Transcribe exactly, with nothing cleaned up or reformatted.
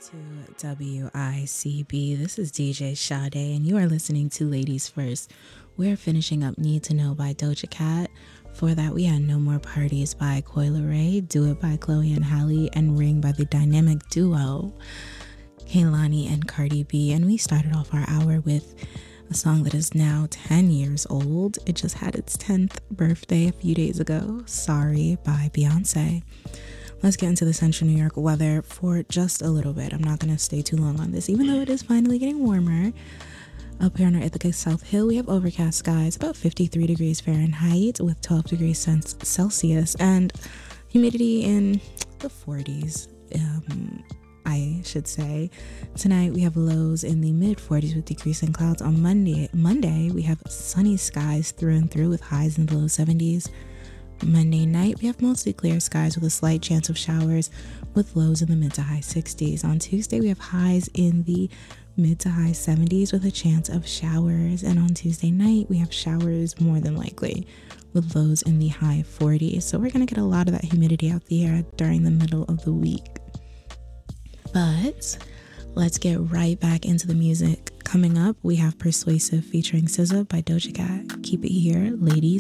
to W I C B. This is D J Sade, and you are listening to Ladies First. We're finishing up Need to Know by Doja Cat. For that, we had No More Parties by Coi Leray, Do It by Chloe and Halle, and Ring by the dynamic duo Kehlani and Cardi B. And we started off our hour with a song that is now ten years old. It just had its tenth birthday a few days ago. Sorry by Beyonce. Let's get into the Central New York weather for just a little bit. I'm not going to stay too long on this, even though it is finally getting warmer. Up here on our Ithaca South Hill, we have overcast skies, about fifty-three degrees Fahrenheit with twelve degrees Celsius, and humidity in the forties, um, I should say. Tonight, we have lows in the mid forties with decreasing clouds. On Monday, Monday, we have sunny skies through and through with highs in the low seventies. Monday night, we have mostly clear skies with a slight chance of showers with lows in the mid to high sixties. On Tuesday, we have highs in the mid to high seventies with a chance of showers. And on Tuesday night, we have showers more than likely with lows in the high forties. So we're going to get a lot of that humidity out the air during the middle of the week. But let's get right back into the music. Coming up, we have Persuasive featuring S Z A by Doja Cat. Keep it here, ladies.